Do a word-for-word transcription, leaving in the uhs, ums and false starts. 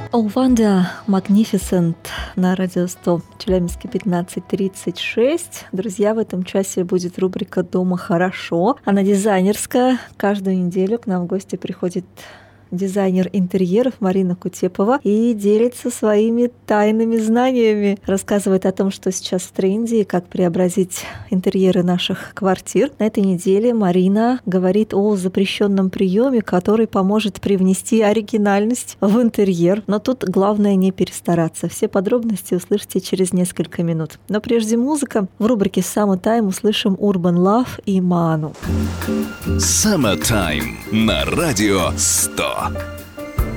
Oh Wonder Magnificent на радио сто, Челябинске пятнадцать тридцать шесть. Друзья, в этом часе будет рубрика «Дома хорошо». Она дизайнерская. Каждую неделю к нам в гости приходит дизайнер интерьеров Марина Кутепова и делится своими тайными знаниями. Рассказывает о том, что сейчас в тренде и как преобразить интерьеры наших квартир. На этой неделе Марина говорит о запрещенном приеме, который поможет привнести оригинальность в интерьер. Но тут главное не перестараться. Все подробности услышите через несколько минут. Но прежде музыка. В рубрике Summertime услышим Urban Love и Ману. Summertime на радио сто.